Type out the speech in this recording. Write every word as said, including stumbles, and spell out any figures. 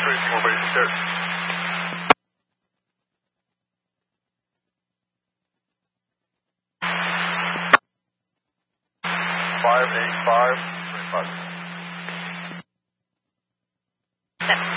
tracing over basic stairs. five eight five, twenty-five.